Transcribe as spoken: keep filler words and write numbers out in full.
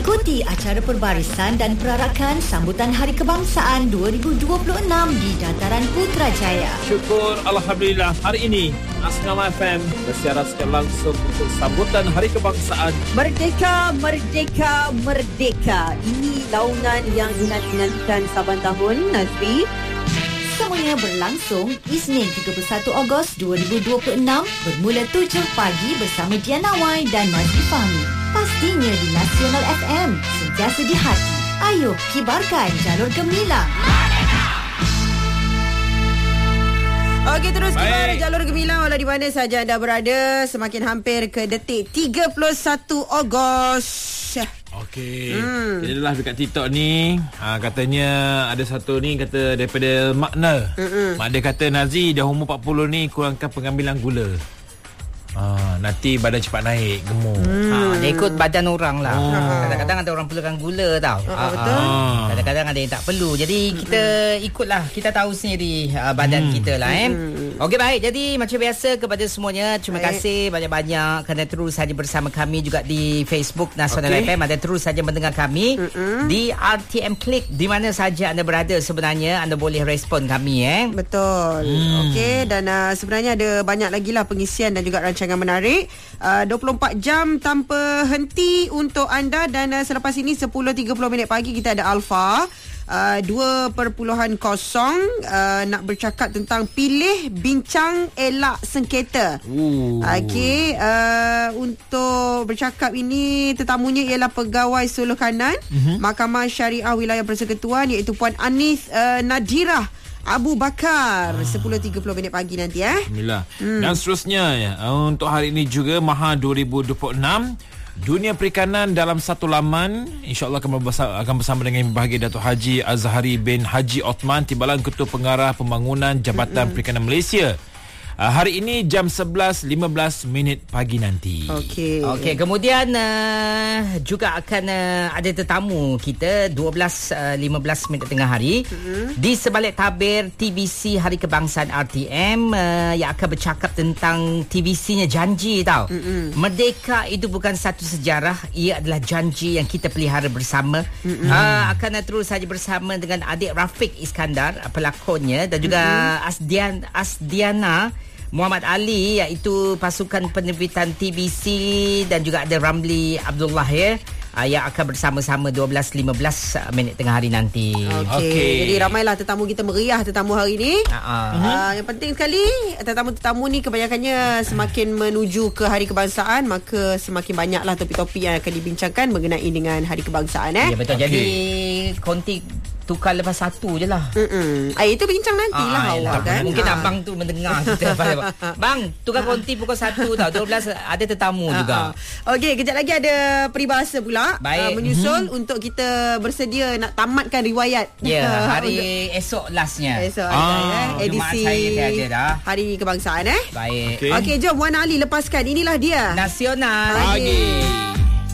Ikuti acara perbarisan dan perarakan sambutan Hari Kebangsaan dua ribu dua puluh enam di Dataran Putrajaya. Syukur Alhamdulillah, hari ini Asngam F M bersiaran secara langsung untuk sambutan Hari Kebangsaan. Merdeka, merdeka, merdeka. Ini launan yang dinanti-nantikan saban tahun, Nazri. Semuanya berlangsung Isnin tiga puluh satu Ogos dua ribu dua puluh enam bermula tujuh pagi bersama Diana Wai dan Nazri Fahmi. Pastinya di Nasional F M, sentiasa di hati. Ayo kibarkan jalur gemilang. Okey, terus kibar jalur gemilang walau di mana saja anda berada. Semakin hampir ke detik tiga puluh satu Ogos. Okey. Hmm. Kita dah dekat TikTok ni. Ha, katanya ada satu ni kata daripada Makna. Mm-mm. Mak dia kata Nazi dah umur empat puluh ni kurangkan pengambilan gula. Ah, nanti badan cepat naik, gemuk. Hmm. Ha, dia ikut badan orang lah. Oh. Kadang-kadang ada orang perlukan gula tau. Oh, betul. Ah. Kadang-kadang ada yang tak perlu. Jadi kita ikutlah. Kita tahu sendiri uh, badan hmm. kita lah eh. Hmm. Okey, baik. Jadi macam biasa kepada semuanya, terima baik. kasih banyak-banyak kerana terus saja bersama kami juga di Facebook Nasional okay. F M. Ada terus saja mendengar kami Mm-mm. di R T M Click. Di mana saja anda berada sebenarnya, anda boleh respon kami eh. Betul. Hmm. Okey, dan uh, sebenarnya ada banyak lagi lah pengisian dan juga rancangan menarik uh, dua puluh empat jam tanpa henti untuk anda. Dan uh, selepas ini sepuluh tiga puluh minit pagi kita ada Alfa uh, dua kosong uh, nak bercakap tentang pilih bincang elak sengketa. Okey, uh, untuk bercakap ini tetamunya ialah Pegawai Suluh Kanan uh-huh. Mahkamah Syariah Wilayah Persekutuan, iaitu Puan Anis uh, Nadirah Abu Bakar. ah. sepuluh tiga puluh minit pagi nanti eh. Alhamdulillah. Hmm. Dan seterusnya ya, untuk hari ini juga Maha dua ribu dua puluh enam, Dunia Perikanan dalam satu laman. InsyaAllah akan bersama, akan bersama dengan bahagia Datuk Haji Azhari bin Haji Othman, Timbalan Ketua Pengarah Pembangunan Jabatan Mm-mm. Perikanan Malaysia. Uh, hari ini jam sebelas lima belas minit pagi nanti. Okey. Okey, kemudian uh, juga akan uh, ada tetamu kita dua belas lima belas minit tengah hari mm-hmm. di sebalik tabir T V C Hari Kebangsaan R T M uh, yang akan bercakap tentang T V C-nya janji tau. Mm-hmm. Merdeka itu bukan satu sejarah, ia adalah janji yang kita pelihara bersama. Mm-hmm. Uh, akan terus saja bersama dengan adik Rafiq Iskandar, pelakonnya, dan juga mm-hmm. Asdian Asdiana Muhammad Ali, iaitu pasukan penerbitan T V C, dan juga ada Ramli Abdullah ya, uh, yang akan bersama-sama dua belas lima belas minit tengah hari nanti. Okey. Okay. Jadi ramailah tetamu kita, meriah tetamu hari ini. Uh-huh. Uh, yang penting sekali tetamu-tetamu ni kebanyakannya semakin menuju ke Hari Kebangsaan, maka semakin banyaklah topik-topik yang akan dibincangkan mengenai dengan Hari Kebangsaan eh. Ya betul. Okay. Jadi konti tukar lepas satu je lah. Mm-mm. Ay, itu bincang nantilah ah, awak kan. Mungkin ah. abang tu mendengar kita. Bang, tukar konti pukul satu tau. dua belas ada tetamu ah, juga. Ah. Okey, kejap lagi ada peribahasa pula. Uh, menyusul mm-hmm. untuk kita bersedia nak tamatkan riwayat. Ya, yeah, hari esok lastnya. Esok ah. ada eh. Edisi ada dah. Hari Kebangsaan eh. Baik. Okey, okay, jom Wan Ali lepaskan. Inilah dia. Nasional Pagi.